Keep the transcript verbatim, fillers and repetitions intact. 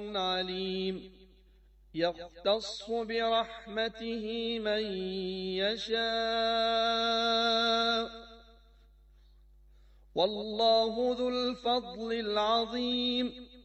عليم يختص برحمته من يشاء والله ذو الفضل العظيم